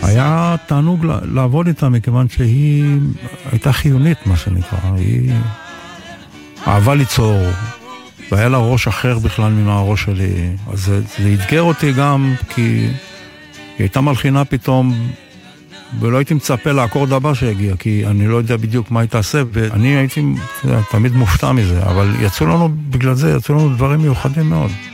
היה תענוג לעבוד איתה, מכיוון שהיא הייתה חיונית, מה שנקרא. היא אהבה ליצור, והיה לה ראש אחר בכלל מהראש שלי. אז זה התגר אותי גם, כי היא הייתה מלחינה פתאום, ולא הייתי מצפה לאקורד הבא שיגיע, כי אני לא יודע בדיוק מה היא תעשה, ואני הייתי תמיד מופתע מזה, אבל בגלל זה יצאו לנו דברים מיוחדים מאוד.